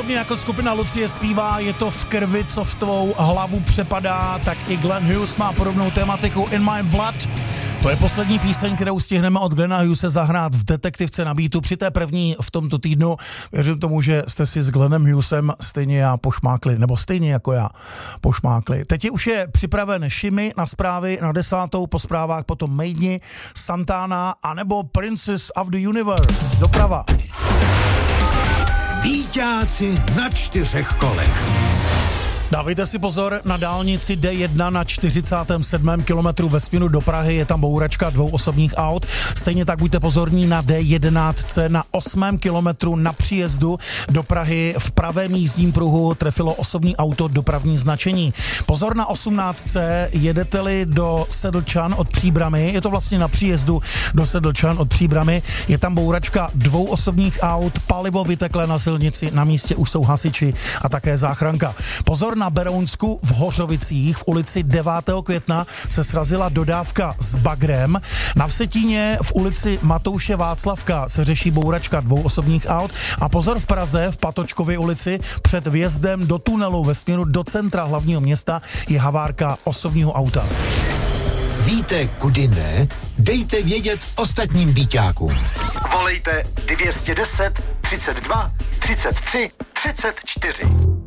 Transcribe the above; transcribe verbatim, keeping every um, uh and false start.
Podobně jako skupina Lucie zpívá Je to v krvi, co v tvou hlavu přepadá, tak i Glenn Hughes má podobnou tematiku In My Blood. To je poslední píseň, kterou stihneme od Glenna Hughese zahrát v Detektivce na beatu při té první v tomto týdnu. Věřím tomu, že jste si s Glennem Hughesem stejně já pošmákli, nebo stejně jako já pošmákli. Teď už je připraven Shimmy na zprávy na desátou, po zprávách potom Maidni, Santana anebo Princess of the Universe. Doprava. Býťáci na čtyřech kolech. Dávejte si pozor, na dálnici D jedna na čtyřicátém sedmém kilometru ve směru do Prahy je tam bouračka dvou osobních aut. Stejně tak buďte pozorní na D jedenáct na osmém kilometru na příjezdu do Prahy. V pravém jízdním pruhu trefilo osobní auto dopravní značení. Pozor na osmnáct jedete-li do Sedlčan od Příbramy, je to vlastně na příjezdu do Sedlčan od Příbramy, je tam bouračka dvou osobních aut, palivo vyteklé na silnici, na místě už jsou hasiči a také záchranka. Pozor na Berounsku v Hořovicích v ulici devátého května se srazila dodávka s bagrem. Na Vsetíně v ulici Matouše Václavka se řeší bouračka dvou osobních aut a pozor v Praze v Patočkově ulici před vjezdem do tunelu ve směru do centra hlavního města je havárka osobního auta. Víte, kudy ne? Dejte vědět ostatním býťákům. Volejte dvě stě deset, třicet dva, třicet tři, třicet čtyři.